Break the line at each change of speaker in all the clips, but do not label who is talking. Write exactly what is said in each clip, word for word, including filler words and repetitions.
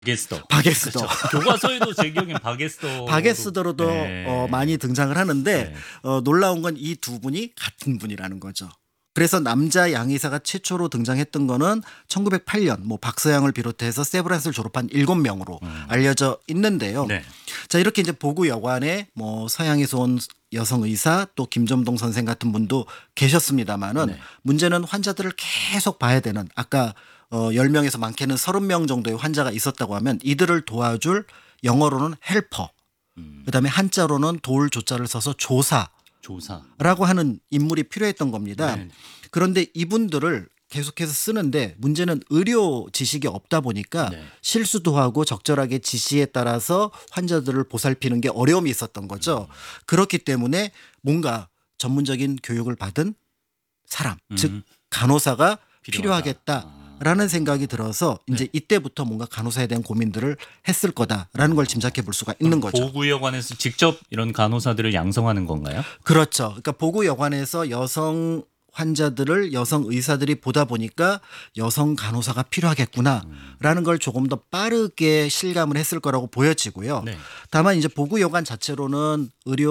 바게스더.
바게스더.
그렇죠. 교과서에도 제 기억엔 바게스더.
바게스더로도
네.
어, 많이 등장을 하는데
네.
어, 놀라운 건 이 두 분이 같은 분이라는 거죠. 그래서 남자 양의사가 최초로 등장했던 거는 천구백팔 년 뭐 박서양을 비롯해서 세브란스를 졸업한 일곱 명으로
음.
알려져 있는데요.
네.
자, 이렇게 이제 보구 여관에 뭐 서양에서 온 여성 의사 또 김점동 선생 같은 분도 계셨습니다만은
네.
문제는 환자들을 계속 봐야 되는 아까 어, 열 명에서 많게는 서른 명 정도의 환자가 있었다고 하면 이들을 도와줄 영어로는 헬퍼,
음.
그다음에 한자로는 돌 조자를 써서 조사
조사.
라고 하는 인물이 필요했던 겁니다.
네.
그런데 이분들을 계속해서 쓰는데 문제는 의료 지식이 없다 보니까
네.
실수도 하고 적절하게 지시에 따라서 환자들을 보살피는 게 어려움이 있었던 거죠.
음.
그렇기 때문에 뭔가 전문적인 교육을 받은 사람,
음.
즉 간호사가
필요하다.
필요하겠다라는 생각이 들어서 이제 이때부터 뭔가 간호사에 대한 고민들을 했을 거다라는 걸 짐작해 볼 수가 있는 거죠.
보구여관에서 직접 이런 간호사들을 양성하는 건가요?
그렇죠. 그러니까 보구여관에서 여성 환자들을 여성 의사들이 보다 보니까 여성 간호사가 필요하겠구나라는 걸 조금 더 빠르게 실감을 했을 거라고 보여지고요.
네.
다만 이제 보구여관 자체로는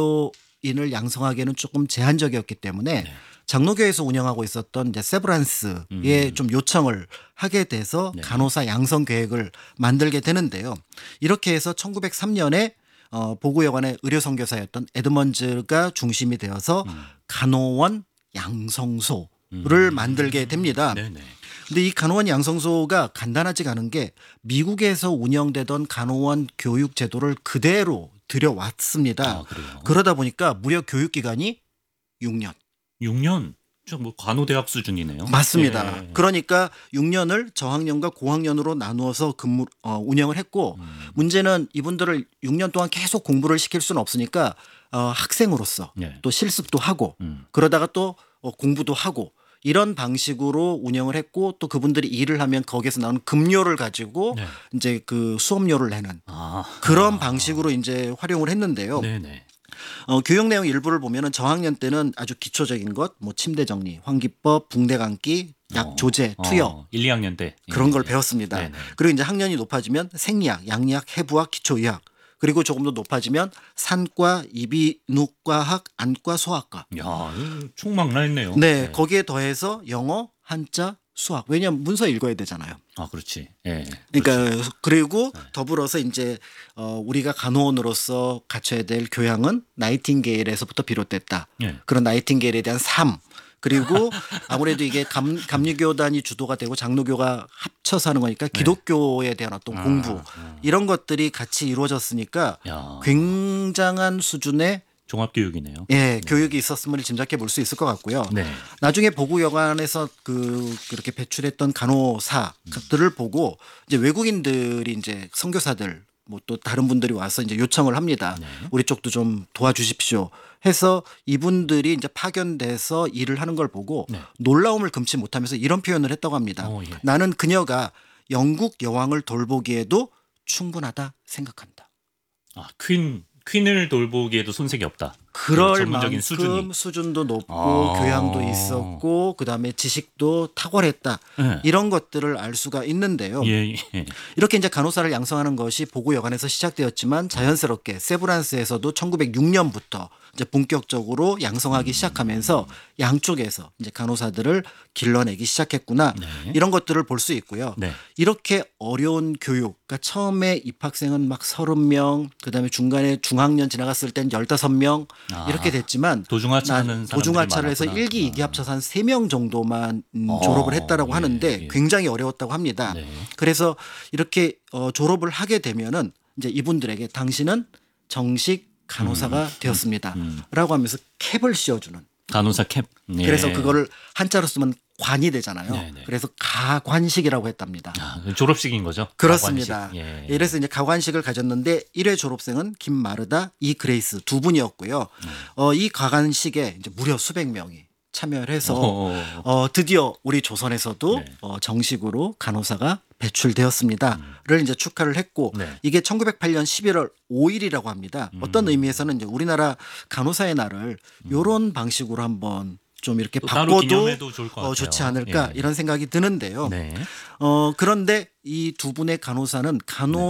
의료인을 양성하기에는 조금 제한적이었기 때문에
네.
장로교에서 운영하고 있었던 이제 세브란스에
음.
좀 요청을 하게 돼서
네.
간호사 양성 계획을 만들게 되는데요. 이렇게 해서 천구백삼 년에 어, 보구여관의 의료 선교사였던 에드먼즈가 중심이 되어서
음.
간호원 양성소를
음.
만들게 됩니다.
네네.
근데 이 간호원 양성소가 간단하지가 않은 게 미국에서 운영되던 간호원 교육 제도를 그대로 들여왔습니다.
아, 그래요?
그러다 보니까 무려 교육 기간이 육 년.
육 년? 저 뭐 간호대학 수준이네요.
맞습니다.
예.
그러니까 육 년을 저학년과 고학년으로 나누어서 근무 어, 운영을 했고
음.
문제는 이분들을 육 년 동안 계속 공부를 시킬 수는 없으니까 어, 학생으로서
네.
또 실습도 하고
음.
그러다가 또 어, 공부도 하고 이런 방식으로 운영을 했고 또 그분들이 일을 하면 거기에서 나오는 급료를 가지고
네.
이제 그 수업료를 내는
아.
그런
아.
방식으로 이제 활용을 했는데요.
네네.
어, 교육 내용 일부를 보면은 저학년 때는 아주 기초적인 것, 뭐 침대 정리, 환기법, 붕대 감기, 약
어.
조제, 투여
어. 일, 이 학년 때
그런
예,
걸
예.
배웠습니다.
네네.
그리고 이제 학년이 높아지면 생리학, 양리학, 해부학, 기초의학 그리고 조금 더 높아지면 산과, 이비인후과학, 안과, 소아과.
야, 이거 총망라했네요.
네, 거기에 더해서 영어, 한자, 수학. 왜냐하면 문서 읽어야 되잖아요.
아, 그렇지. 예.
그러니까 그리고
네.
더불어서 이제 어, 우리가 간호원으로서 갖춰야 될 교양은 나이팅게일에서부터 비롯됐다.
예.
그런 나이팅게일에 대한 삶. 그리고 아무래도 이게 감, 감리교단이 주도가 되고 장로교가 합쳐서 하는 거니까 기독교에 대한 어떤
아,
공부
아.
이런 것들이 같이 이루어졌으니까
야.
굉장한 수준의
종합교육이네요.
예, 교육이 있었음을 짐작해 볼 수 있을 것 같고요.
네.
나중에 보구여관에서 그 그렇게 배출했던 간호사들을 보고 이제 외국인들이 이제 선교사들 뭐 또 다른 분들이 와서 이제 요청을 합니다.
네.
우리 쪽도 좀 도와주십시오. 해서 이분들이 이제 파견돼서 일을 하는 걸 보고
네.
놀라움을 금치 못하면서 이런 표현을 했다고 합니다.
어, 예.
나는 그녀가 영국 여왕을 돌보기에도 충분하다 생각한다.
아, 퀸 퀸을 돌보기에도 손색이 없다.
그럴
그 전문적인
만큼
수준이.
수준도 높고
아.
교양도 있었고 그다음에 지식도 탁월했다.
네.
이런 것들을 알 수가 있는데요.
예, 예.
이렇게 이제 간호사를 양성하는 것이 보구여관에서 시작되었지만 자연스럽게 세브란스에서도 천구백육 년부터 이제 본격적으로 양성하기 시작하면서 양쪽에서 이제 간호사들을 길러내기 시작했구나.
네.
이런 것들을 볼 수 있고요.
네.
이렇게 어려운 교육, 그러니까 처음에 입학생은 막 서른 명, 그다음에 중간에 중학년 지나갔을 땐 열다섯 명
아.
이렇게 됐지만
도중하차는
난
사람들이
도중하차를 해서
많았구나.
일 기, 이 기 합쳐서 한 세 명 정도만 음,
어,
졸업을 했다라고
예,
하는데
예.
굉장히 어려웠다고 합니다.
네.
그래서 이렇게 어, 졸업을 하게 되면은 이제 이분들에게 당신은 정식 간호사가 되었습니다.
음.
라고 하면서 캡을 씌워주는.
간호사 캡. 예.
그래서 그거를 한자로 쓰면 관이 되잖아요.
네, 네.
그래서 가관식이라고 했답니다.
아, 졸업식인 거죠?
그렇습니다.
가관식. 예.
이래서 이제 가관식을 가졌는데 일 회 졸업생은 김마르다, 이 그레이스 두 분이었고요.
음.
어, 이 가관식에 이제 무려 수백 명이 참여를 해서
어.
어, 드디어 우리 조선에서도
네.
어, 정식으로 간호사가 배출되었습니다를 이제 축하를 했고
네.
이게 천구백팔 년 십일월 오 일이라고 합니다. 어떤 의미에서는 이제 우리나라 간호사의 날을 이런 방식으로 한번 좀 이렇게
또 따로
바꿔도
기념해도 좋을 것
어,
같아요.
좋지 않을까
예.
이런 생각이 드는데요.
네.
어, 그런데 이 두 분의 간호사는 간호